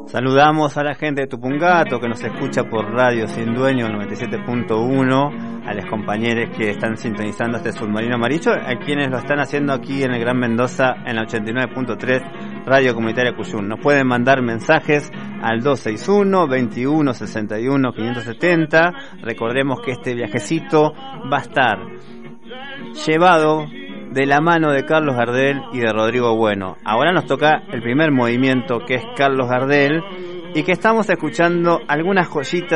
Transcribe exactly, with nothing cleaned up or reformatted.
Saludamos a la gente de Tupungato que nos escucha por Radio Sin Dueño noventa y siete punto uno, a los compañeros que están sintonizando este submarino amarillo, a quienes lo están haciendo aquí en el Gran Mendoza en la ochenta y nueve punto tres Radio Comunitaria Cuyum. Nos pueden mandar mensajes al dos seis uno, veintiuno, sesenta y uno, quinientos setenta. Recordemos que este viajecito va a estar llevado de la mano de Carlos Gardel y de Rodrigo Bueno. Ahora nos toca el primer movimiento, que es Carlos Gardel, y que estamos escuchando algunas joyitas